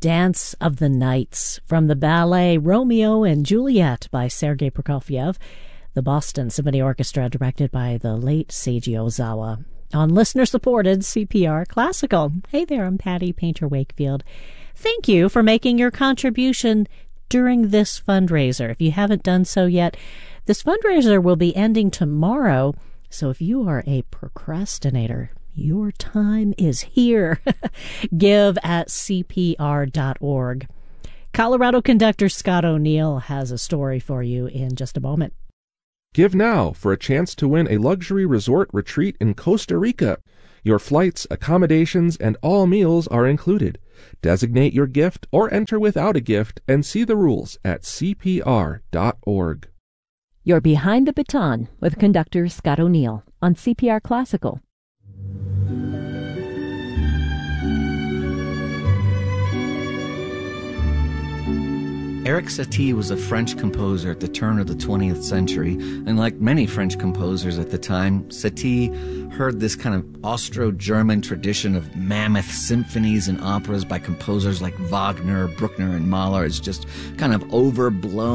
Dance of the Nights from the ballet Romeo and Juliet by Sergei Prokofiev, the Boston Symphony Orchestra directed by the late Seiji Ozawa, on listener-supported CPR Classical. Hey there, I'm Patty Painter Wakefield. Thank you for making your contribution during this fundraiser. If you haven't done so yet, this fundraiser will be ending tomorrow, so if you are a procrastinator, your time is here. Give at CPR.org. Colorado conductor Scott O'Neill has a story for you in just a moment. Give now for a chance to win a luxury resort retreat in Costa Rica. Your flights, accommodations, and all meals are included. Designate your gift or enter without a gift and see the rules at CPR.org. You're Behind the Baton with conductor Scott O'Neill on CPR Classical. Erik Satie was a French composer at the turn of the 20th century, and like many French composers at the time, Satie heard this kind of Austro-German tradition of mammoth symphonies and operas by composers like Wagner, Bruckner, and Mahler as just kind of overblown